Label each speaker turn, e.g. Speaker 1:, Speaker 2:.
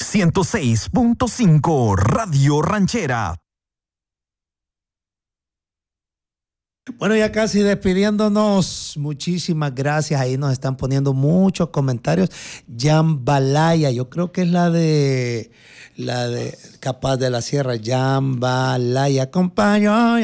Speaker 1: 106.5 Radio Ranchera.
Speaker 2: Bueno, ya casi despidiéndonos, muchísimas gracias. Ahí nos están poniendo muchos comentarios. Jambalaya, yo creo que es la de Capaz de la Sierra. Jambalaya, compañero.